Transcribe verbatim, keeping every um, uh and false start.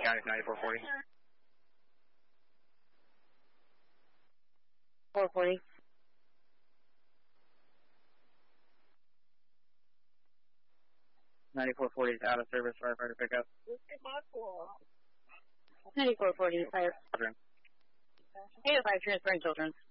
County ninety-four forty. four forty. ninety-four forty is out of service, firefighter pickup. ninety-four forty, fire. Children. eight oh five transferring children.